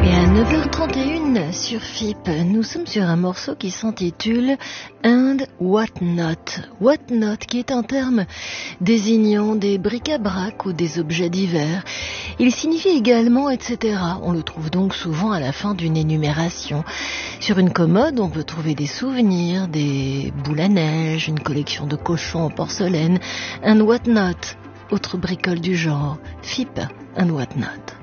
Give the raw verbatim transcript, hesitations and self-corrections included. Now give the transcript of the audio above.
Et à neuf heures trente et une sur F I P, nous sommes sur un morceau qui s'intitule And What Not. What Not, qui est un terme désignant des bric-à-brac ou des objets divers. Il signifie également et cetera. On le trouve donc souvent à la fin d'une énumération. Sur une commode, on peut trouver des souvenirs, des boules à neige, une collection de cochons en porcelaine. And What Not, autre bricole du genre. F I P, And What Not.